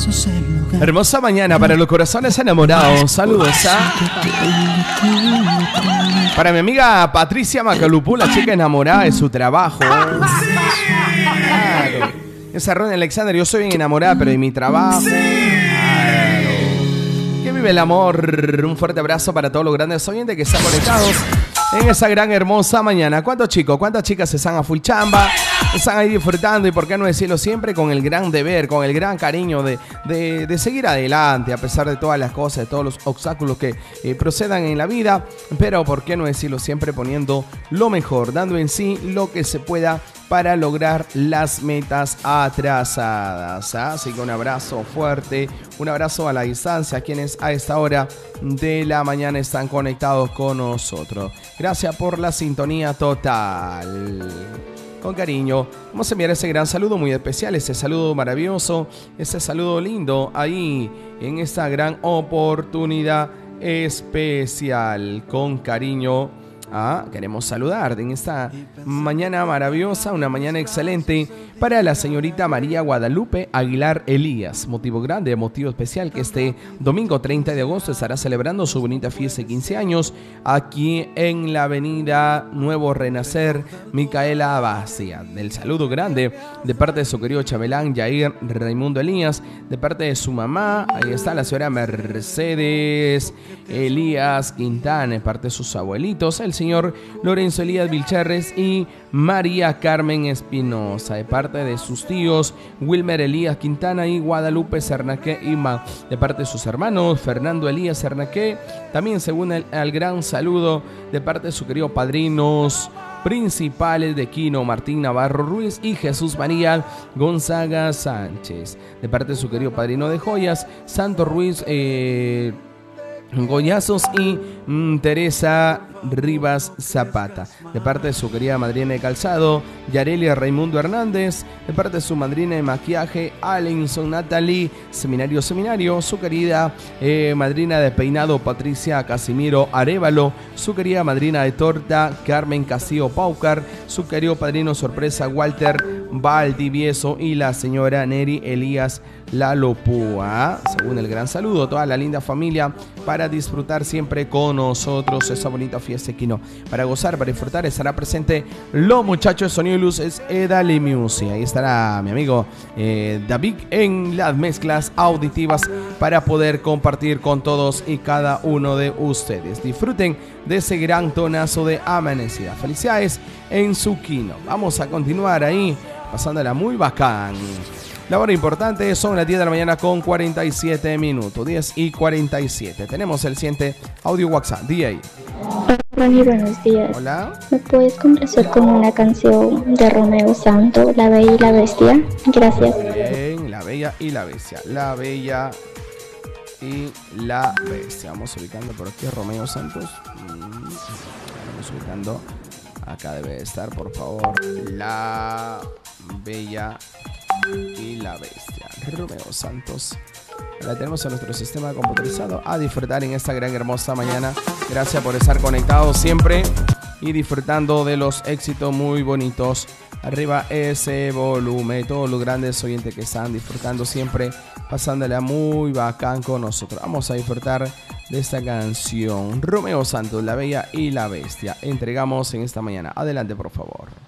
Hermosa mañana para los corazones enamorados. Saludos para mi amiga Patricia Macalupú, la chica enamorada de su trabajo. Claro. Esa Ron Alexander, yo soy bien enamorada, pero de mi trabajo. Claro. Que vive el amor. Un fuerte abrazo para todos los grandes oyentes que están conectados en esa gran hermosa mañana. ¿Cuántos chicos, cuántas chicas están a full chamba? Están ahí disfrutando y por qué no decirlo siempre con el gran deber, con el gran cariño de seguir adelante a pesar de todas las cosas, de todos los obstáculos que procedan en la vida, pero por qué no decirlo siempre poniendo lo mejor, dando en sí lo que se pueda para lograr las metas atrasadas. Así que un abrazo fuerte, un abrazo a la distancia a quienes a esta hora de la mañana están conectados con nosotros. Gracias por la sintonía total. Con cariño, vamos a enviar ese gran saludo muy especial, ese saludo maravilloso, ese saludo lindo ahí en esta gran oportunidad especial. Con cariño, queremos saludar en esta mañana maravillosa, una mañana excelente para la señorita María Guadalupe Aguilar Elías. Motivo grande, motivo especial, que este domingo 30 de agosto estará celebrando su bonita fiesta de 15 años aquí en la avenida Nuevo Renacer, Micaela Abastia. Del saludo grande de parte de su querido chambelán Yair Raimundo Elías, de parte de su mamá, ahí está la señora Mercedes Elías Quintana, de parte de sus abuelitos, el señor Lorenzo Elías Vilcherres y María Carmen Espinosa, de parte de sus tíos Wilmer Elías Quintana y Guadalupe Cernaque Ima, de parte de sus hermanos Fernando Elías Cernaque. También se une al gran saludo de parte de sus queridos padrinos principales de Quino Martín Navarro Ruiz y Jesús María Gonzaga Sánchez, de parte de su querido padrino de joyas Santo Ruiz Goyazos y Teresa Rivas Zapata, de parte de su querida madrina de calzado Yarelia Raimundo Hernández, de parte de su madrina de maquillaje Alenson Natalie Seminario, su querida madrina de peinado Patricia Casimiro Arévalo, su querida madrina de torta Carmen Castillo Paucar, su querido padrino sorpresa Walter Valdivieso y la señora Neri Elías Lalopúa. Según el gran saludo, toda la linda familia para disfrutar siempre con nosotros esa bonita fiesta Quino. Para gozar, para disfrutar, estará presente los muchachos de Sonido y Luces Edali Music. Ahí estará mi amigo David en las mezclas auditivas para poder compartir con todos y cada uno de ustedes. Disfruten de ese gran tonazo de amanecida. Felicidades en su Quino. Vamos a continuar ahí, pasándola muy bacán. La hora importante son las 10 de la mañana con 47 minutos, 10 y 47. Tenemos el siguiente audio WhatsApp. DJ. Ronnie, buenos días. Hola. ¿Me puedes complacer con una canción de Romeo Santos, La Bella y la Bestia? Gracias. Bien, La Bella y la Bestia. La Bella y la Bestia. Vamos ubicando por aquí a Romeo Santos. Vamos ubicando. Acá debe estar, por favor. La Bella y la Bestia. Romeo Santos. La tenemos en nuestro sistema computarizado a disfrutar en esta gran hermosa mañana. Gracias por estar conectados siempre y disfrutando de los éxitos muy bonitos. Arriba ese volumen, todos los grandes oyentes que están disfrutando siempre, pasándola muy bacán con nosotros. Vamos a disfrutar de esta canción. Romeo Santos, La Bella y la Bestia. Entregamos en esta mañana. Adelante, por favor.